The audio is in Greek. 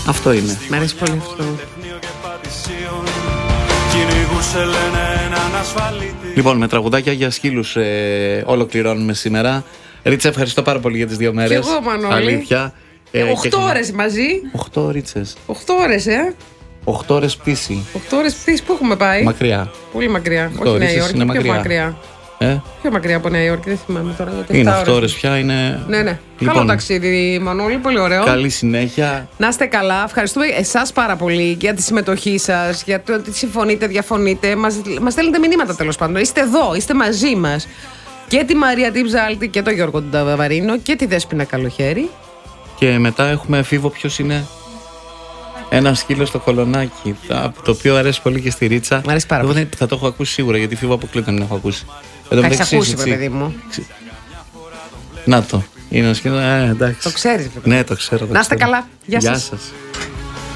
Αυτό είναι. Μ' αρέσει πολύ αυτό. Λοιπόν, με τραγουδάκια για σκύλους ολοκληρώνουμε σήμερα. Ρίτσα, ευχαριστώ πάρα πολύ για τις 2 μέρες. Και εγώ, Μανώλη. Αλήθεια. 8 ώρες μαζί. 8 ρίτσες. 8 ώρες, 8 ώρες πτήση. 8 ώρες πτήση, πού έχουμε πάει? Μακριά. Πολύ μακριά. 8 Όχι Νέα ώρες Υόρκη, είναι πιο μακριά. μακριά. Πιο μακριά από Νέα Υόρκη, δεν θυμάμαι τώρα. Είναι 8 ώρες πια, είναι. Ναι. Λοιπόν, καλό ταξίδι, Μανώλη, πολύ ωραίο. Καλή συνέχεια. Να είστε καλά. Ευχαριστούμε εσάς πάρα πολύ για τη συμμετοχή σας, για το ότι συμφωνείτε, διαφωνείτε. Μας στέλνετε μηνύματα τέλος πάντων. Είστε εδώ, είστε μαζί μας. Και τη Μαρία Τιψάλτη και τον Γιώργο Ταβαρίνο και τη Δέσποινα Καλοχέρη. Και μετά έχουμε εφήβο, ποιος είναι? Ένα σκύλο στο Κολονάκι. Το οποίο αρέσει πολύ και στη Ρίτσα. Μ' αρέσει πάρα πολύ. Θα το έχω ακούσει σίγουρα, γιατί φίβο αποκλείται να μην έχω ακούσει. Τα έχεις ακούσει, παιδί μου. Να το. Είναι ένα σκύλο. Εντάξει. Το ξέρεις, παιδί. Ναι, το ξέρω. Να είστε καλά. Γεια σας.